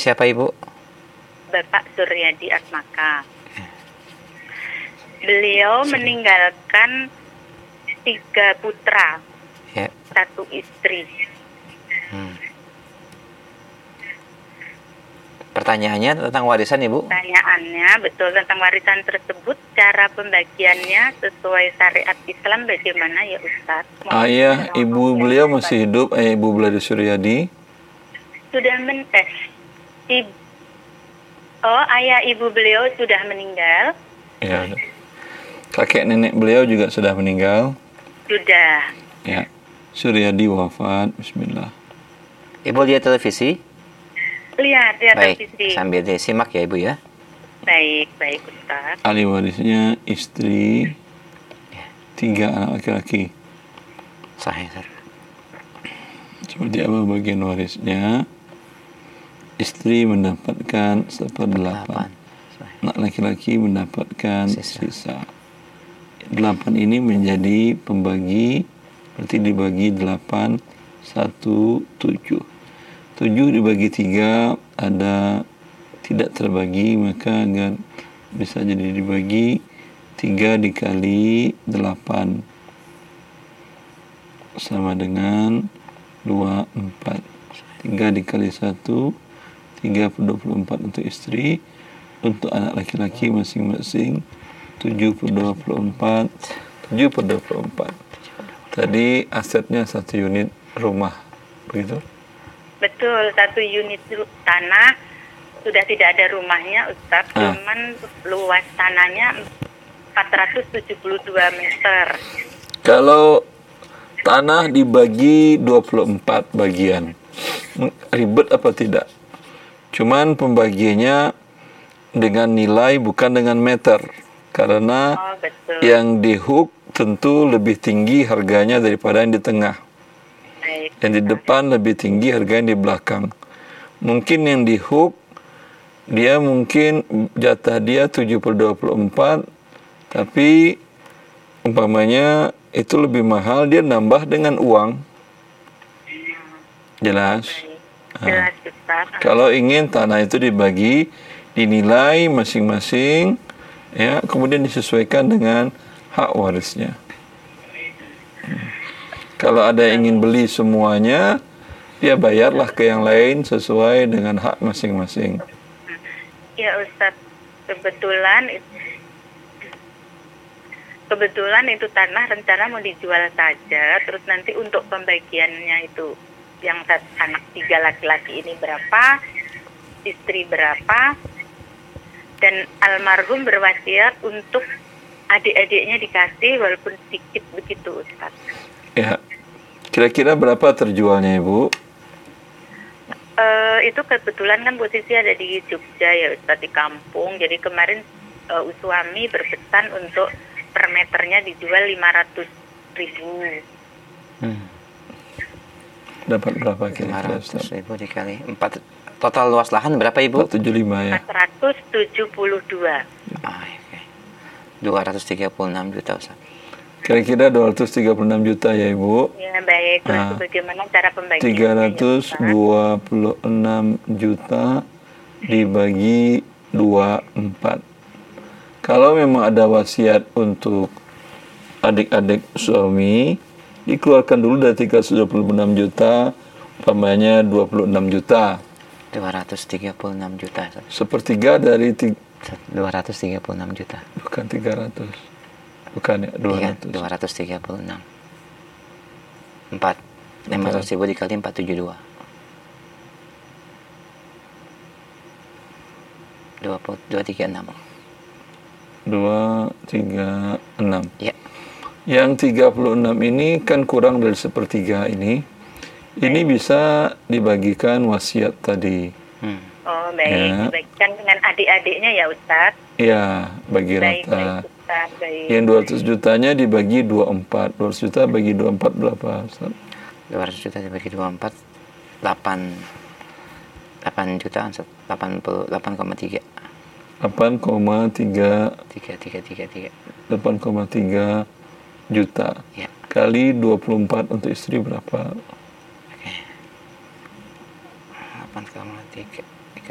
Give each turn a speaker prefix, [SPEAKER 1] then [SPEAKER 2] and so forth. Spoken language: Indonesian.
[SPEAKER 1] siapa Ibu?
[SPEAKER 2] Bapak Suryadi Atmaka. Beliau meninggalkan 3 putra,
[SPEAKER 1] Ya.
[SPEAKER 2] 1 istri.
[SPEAKER 1] Pertanyaannya tentang warisan Ibu?
[SPEAKER 2] Pertanyaannya betul tentang warisan tersebut, cara pembagiannya sesuai syariat Islam bagaimana ya Ustaz?
[SPEAKER 3] Ayah ibu beliau masih hidup, ayah ibu Beladi Suryadi?
[SPEAKER 2] Sudah ayah ibu beliau sudah meninggal.
[SPEAKER 3] Ya. Kakek nenek beliau juga sudah meninggal?
[SPEAKER 2] Sudah.
[SPEAKER 3] Ya. Suryadi wafat. Bismillah.
[SPEAKER 1] Ibu lihat televisi?
[SPEAKER 2] Lihat
[SPEAKER 1] Baik,
[SPEAKER 2] televisi.
[SPEAKER 1] sambil disimak ya Ibu ya.
[SPEAKER 2] Baik Ustaz.
[SPEAKER 3] Ahli warisnya istri, 3 anak laki-laki.
[SPEAKER 1] Sahih, Ustaz.
[SPEAKER 3] Seperti apa bagian warisnya? Istri mendapatkan 1/8. Anak laki-laki mendapatkan sisa. 8 ini menjadi pembagi, berarti dibagi 8, 1, 7. 7 dibagi 3 ada tidak terbagi, maka agar bisa jadi dibagi 3 dikali 8 sama dengan 24. 3 dikali 1 3/24 untuk istri. Untuk anak laki-laki masing-masing 7/24. 7/24. Tadi asetnya 1 unit rumah, begitu?
[SPEAKER 2] Betul, 1 unit tanah sudah tidak ada rumahnya Ustaz, cuman luas tanahnya 472 meter.
[SPEAKER 3] Kalau tanah dibagi 24 bagian, ribet apa tidak? Cuman pembagiannya dengan nilai bukan dengan meter, karena yang di hook tentu lebih tinggi harganya daripada yang di tengah. Yang di depan lebih tinggi harganya di belakang. Mungkin yang di hook dia mungkin jatah dia 7/24, tapi umpamanya itu lebih mahal, dia nambah dengan uang. Jelas?
[SPEAKER 2] Jelas Ustaz.
[SPEAKER 3] Kalau ingin tanah itu dibagi, dinilai masing-masing, ya, kemudian disesuaikan dengan hak warisnya. Kalau ada yang ingin beli semuanya, dia bayarlah ke yang lain sesuai dengan hak masing-masing.
[SPEAKER 2] Ya Ustaz, kebetulan itu tanah rencana mau dijual saja, terus nanti untuk pembagiannya itu yang anak 3 laki-laki ini berapa, istri berapa, dan almarhum berwasiat untuk adik-adiknya dikasih walaupun sedikit begitu Ustaz.
[SPEAKER 3] Ya, kira-kira berapa terjualnya Ibu?
[SPEAKER 2] Itu kebetulan kan posisi ada di Jogja ya Ustaz, di kampung. Jadi kemarin suami berpesan untuk per meternya dijual 500.000.
[SPEAKER 3] Dapat berapa kira-kira?
[SPEAKER 1] 500.000 dikali 4. Total luas lahan berapa Ibu?
[SPEAKER 3] 475 ya.
[SPEAKER 2] 472.
[SPEAKER 1] 236 juta Ustaz.
[SPEAKER 3] Kira-kira 236 juta ya Ibu.
[SPEAKER 2] Ya baik, terus bagaimana cara pembagiannya?
[SPEAKER 3] 326 juta dibagi 24. Kalau memang ada wasiat untuk adik-adik suami, dikeluarkan dulu dari 326 juta, umpamanya 26 juta.
[SPEAKER 1] 236 juta.
[SPEAKER 3] Sepertiga dari
[SPEAKER 1] 236 juta.
[SPEAKER 3] Bukan 300. Bukan ya, 200.
[SPEAKER 1] Iya, 236. 500.000 dikali 472. 236.
[SPEAKER 3] 236.
[SPEAKER 1] Ya.
[SPEAKER 3] Yang 36 ini kan kurang dari sepertiga ini. Ini bisa dibagikan wasiat tadi.
[SPEAKER 2] Oh baik,
[SPEAKER 3] Ya.
[SPEAKER 2] dibagikan dengan adik-adiknya ya Ustaz.
[SPEAKER 3] Iya, bagi
[SPEAKER 2] Baik,
[SPEAKER 3] rata.
[SPEAKER 2] baik Ustaz, baik.
[SPEAKER 3] Yang 200 jutanya dibagi 24. 200 juta bagi 24 berapa, Ustaz?
[SPEAKER 1] 200 juta dibagi 24 8 juta 8,3
[SPEAKER 3] 8,3 8,3 juta
[SPEAKER 1] ya.
[SPEAKER 3] kali 24 untuk istri berapa?
[SPEAKER 1] Oke. 8,3